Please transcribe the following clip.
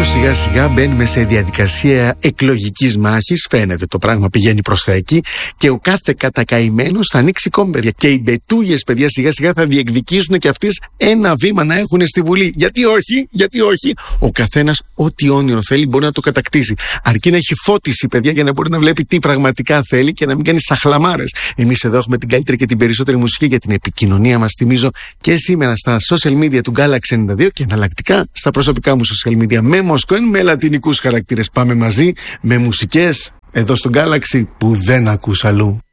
σιγά σιγά μπαίνουμε σε διαδικασία εκλογικής μάχης. Φαίνεται το πράγμα πηγαίνει προς τα εκεί. Και ο κάθε κατακαημένος θα ανοίξει κόμμα, παιδιά. Και οι μπετούγες, παιδιά, σιγά σιγά θα διεκδικήσουν και αυτές ένα βήμα να έχουν στη Βουλή. Γιατί όχι, γιατί όχι. Ο καθένας ό,τι όνειρο θέλει μπορεί να το κατακτήσει. Αρκεί να έχει φώτιση, παιδιά, για να μπορεί να βλέπει τι πραγματικά θέλει και να μην κάνει σαχλαμάρες. Εμείς εδώ έχουμε την καλύτερη και την περισσότερη μουσική για την επικοινωνία μας. Θυμίζω και σήμερα στα social media του Galaxy 92 και εναλλακτικά στα προσωπικά μου social media με Μοσκόεν, με λατινικούς χαρακτήρες. Πάμε μαζί με μουσικές εδώ στο Galaxy που δεν ακούς αλλού.